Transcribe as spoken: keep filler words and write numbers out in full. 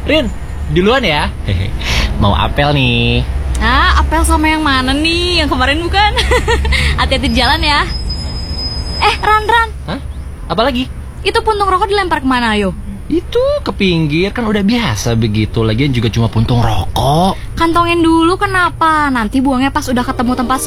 Rin, duluan ya. Mau apel nih. Ah, apel sama yang mana nih? Yang kemarin bukan? Hati-hati di jalan ya. Eh, Ran, Ran. Hah? Apa lagi? Itu puntung rokok dilempar kemana, ayo? Itu ke pinggir, kan udah biasa begitu. Lagian juga cuma puntung rokok. Kantongin dulu, kenapa? Nanti buangnya pas udah ketemu tempat